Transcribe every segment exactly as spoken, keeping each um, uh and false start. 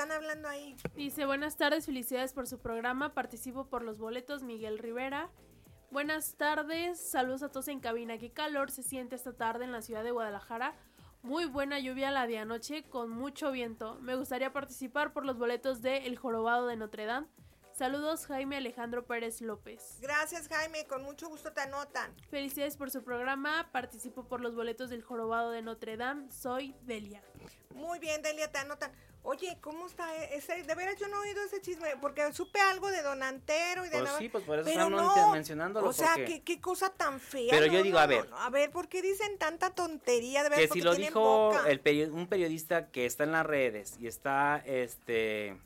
están hablando ahí. Dice, buenas tardes, felicidades por su programa, participo por los boletos, Miguel Rivera. Buenas tardes, saludos a todos en cabina. ¿Qué calor se siente esta tarde en la ciudad de Guadalajara? Muy buena lluvia la de anoche con mucho viento. Me gustaría participar por los boletos de El Jorobado de Notre Dame. Saludos, Jaime Alejandro Pérez López. Gracias, Jaime, con mucho gusto te anotan. Felicidades por su programa, participo por los boletos del Jorobado de Notre Dame, soy Delia. Muy bien, Delia, te anotan. Oye, ¿cómo está ese? De veras yo no he oído ese chisme, porque supe algo de Don Antero y de... Pues Navarro, sí, pues por eso pero están no, mencionándolo. O sea, porque... ¿qué, qué cosa tan fea. Pero no, yo digo, no, a ver. No, no. A ver, ¿por qué dicen tanta tontería? De que verdad, si lo dijo boca. el peri- un periodista que está en las redes y está, este...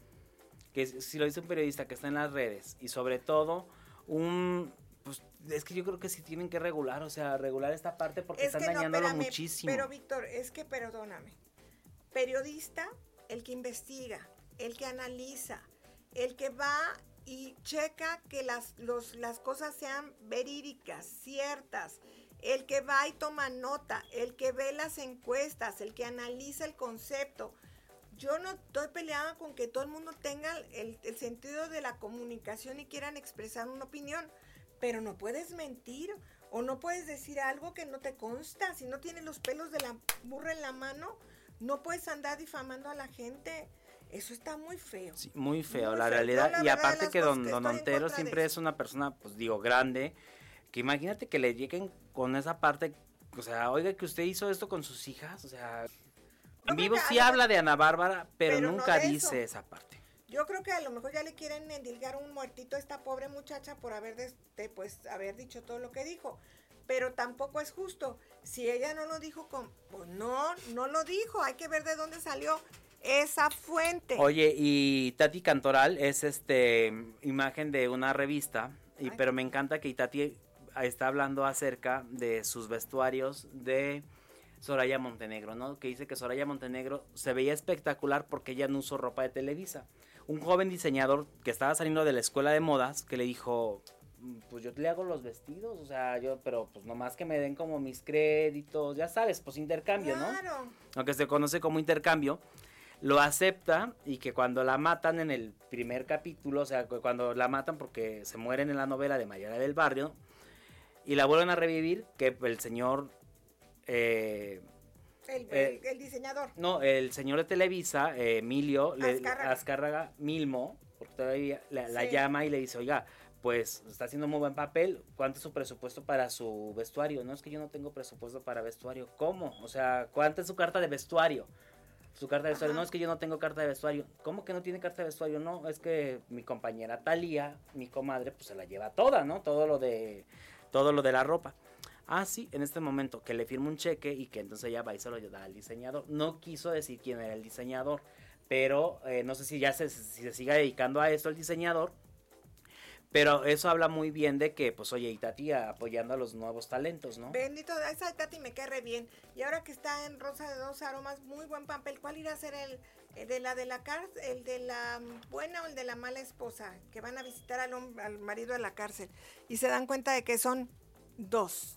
que si lo dice un periodista que está en las redes y sobre todo un... pues es que yo creo que sí tienen que regular, o sea, regular esta parte porque es están que no, dañándolo espérame, muchísimo. Pero Víctor, es que perdóname, periodista, el que investiga, el que analiza, el que va y checa que las, los, las cosas sean verídicas, ciertas, el que va y toma nota, el que ve las encuestas, el que analiza el concepto. Yo no estoy peleada con que todo el mundo tenga el, el sentido de la comunicación y quieran expresar una opinión, pero no puedes mentir o no puedes decir algo que no te consta. Si no tienes los pelos de la burra en la mano, no puedes andar difamando a la gente. Eso está muy feo. Sí, muy feo, muy la feo. realidad. Yo, la y verdad, aparte las que cosas don, que don estoy en Ontero contra de siempre eso. es una persona, pues digo, grande, que imagínate que le lleguen con esa parte, o sea, oiga que usted hizo esto con sus hijas, o sea, en vivo sí habla de Ana Bárbara, pero, pero nunca no de dice eso. esa parte. Yo creo que a lo mejor ya le quieren endilgar un muertito a esta pobre muchacha por haber de, de, pues haber dicho todo lo que dijo. Pero tampoco es justo. Si ella no lo dijo con, pues no, no lo dijo. Hay que ver de dónde salió esa fuente. Oye, y Tati Cantoral es este imagen de una revista, y Ay. pero me encanta que Tati está hablando acerca de sus vestuarios de Soraya Montenegro, ¿no? Que dice que Soraya Montenegro se veía espectacular porque ella no usó ropa de Televisa. Un joven diseñador que estaba saliendo de la escuela de modas que le dijo, pues yo le hago los vestidos, o sea, yo, pero pues nomás que me den como mis créditos, ya sabes, pues intercambio, Claro. ¿no? Aunque se conoce como intercambio, lo acepta y que cuando la matan en el primer capítulo, o sea, cuando la matan porque se mueren en la novela de Mayara del Barrio, y la vuelven a revivir, que el señor... Eh, El, eh, el, el diseñador. No, el señor de Televisa, eh, Emilio le- Azcárraga. Azcárraga Milmo, porque todavía la, la Sí. llama y le dice, oiga, pues está haciendo muy buen papel, ¿cuánto es su presupuesto para su vestuario? No, es que yo no tengo presupuesto para vestuario. ¿Cómo? O sea, ¿cuánto es su carta de vestuario? Su carta de vestuario, Ajá. no, es que yo no tengo carta de vestuario. ¿Cómo que no tiene carta de vestuario? No, es que mi compañera Talía, mi comadre, pues se la lleva toda, ¿no? Todo lo de, todo lo de la ropa. Ah, sí, en este momento que le firma un cheque y que entonces ella va y se lo da al diseñador. No quiso decir quién era el diseñador, pero eh, no sé si ya se, si se siga dedicando a esto el diseñador. Pero eso habla muy bien de que, pues, oye, Itati apoyando a los nuevos talentos, ¿no? Bendito, esa Tati me cae re bien. Y ahora que está en Rosa de Dos Aromas, muy buen papel. ¿Cuál irá a ser el, el de la de la cárcel, el de la buena o el de la mala esposa? Que van a visitar al, hom- al marido de la cárcel y se dan cuenta de que son dos.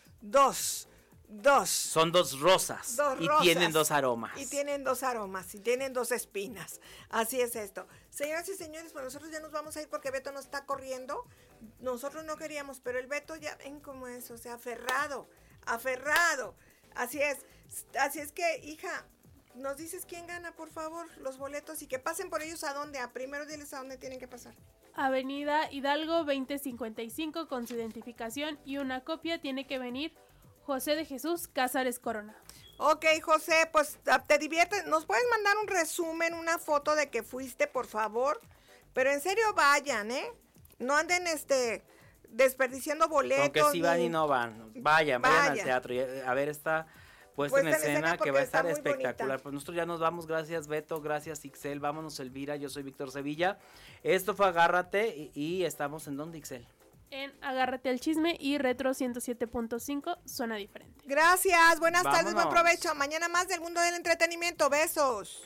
Dos. Dos. Son dos rosas. Dos y rosas. tienen dos aromas. Y tienen dos aromas, y tienen dos espinas. Así es esto. Señoras y señores, pues nosotros ya nos vamos a ir porque Beto nos está corriendo. Nosotros no queríamos, pero el Beto ya ven cómo es, o sea, aferrado, aferrado. Así es. Así es que, hija, nos dices quién gana, por favor, los boletos y que pasen por ellos a dónde. A primero diles a dónde tienen que pasar. Avenida Hidalgo veinte cincuenta y cinco con su identificación y una copia tiene que venir José de Jesús Cázares Corona. Ok, José, pues te diviertes. ¿Nos puedes mandar un resumen, una foto de que fuiste, por favor? Pero en serio vayan, ¿eh? No anden este desperdiciando boletos. Aunque sí van ni... y no van. Vayan, vayan al Vayan. teatro. Y a ver esta puesta Puesta en en escena escena que porque va a está estar muy espectacular. bonita. Pues nosotros ya nos vamos. Gracias, Beto. Gracias, Ixel. Vámonos, Elvira. Yo soy Víctor Sevilla. Esto fue Agárrate y, y estamos en donde, Ixel. En Agárrate al Chisme y Retro ciento siete punto cinco, suena diferente. Gracias, buenas tardes, buen Vámonos. provecho. Mañana más del mundo del entretenimiento. Besos.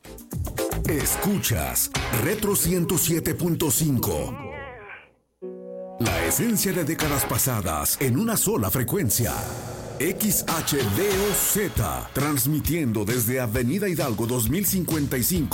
Escuchas Retro ciento siete punto cinco. La esencia de décadas pasadas en una sola frecuencia. X H D O Z, transmitiendo desde Avenida Hidalgo dos mil cincuenta y cinco.